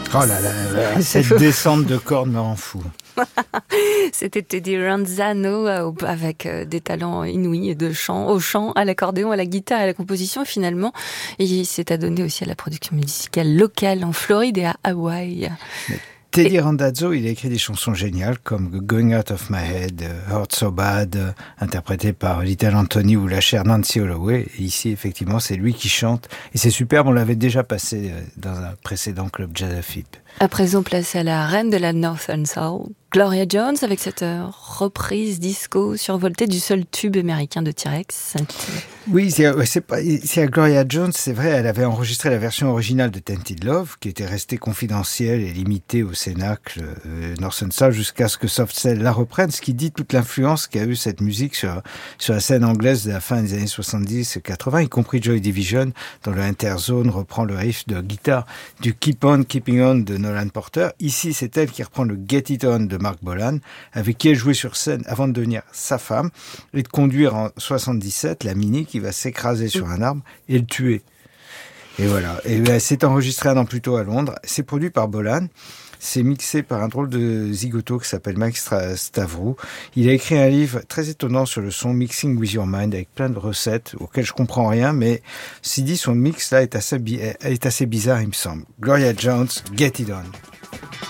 Oh là là, cette descente de cordes me rend fou. C'était Teddy Ranzano avec des talents inouïs de chant, au chant, à l'accordéon, à la guitare, à la composition finalement. Et il s'est adonné aussi à la production musicale locale en Floride et à Hawaï. Teddy Randazzo, il a écrit des chansons géniales comme Going Out of My Head, Hurt So Bad, interprété par Little Anthony ou la chère Nancy Holloway. Et ici, effectivement, c'est lui qui chante. Et c'est superbe, on l'avait déjà passé dans un précédent club jazz à FIP. À présent, place à la reine de la Northern Soul, Gloria Jones, avec cette reprise disco survoltée du seul tube américain de T-Rex. Oui, c'est à Gloria Jones, c'est vrai, elle avait enregistré la version originale de Tainted Love, qui était restée confidentielle et limitée au cénacle Northern Soul jusqu'à ce que Soft Cell la reprenne, ce qui dit toute l'influence qu'a eu cette musique sur la scène anglaise de la fin des années 70 et 80, y compris Joy Division, dont le Interzone reprend le riff de guitare du Keep On Keeping On de Nolan Porter. Ici, c'est elle qui reprend le Get It On de Mark Bolan, avec qui elle jouait sur scène avant de devenir sa femme et de conduire en 77 la Mini qui va s'écraser sur un arbre et le tuer. Et voilà. Et c'est enregistré un an plus tôt à Londres. C'est produit par Bolan. C'est mixé par un drôle de zigoto qui s'appelle Mike Stavrou. Il a écrit un livre très étonnant sur le son, Mixing With Your Mind, avec plein de recettes auxquelles je comprends rien, mais si dit, son mix là est assez bizarre, il me semble. Gloria Jones, Get It On.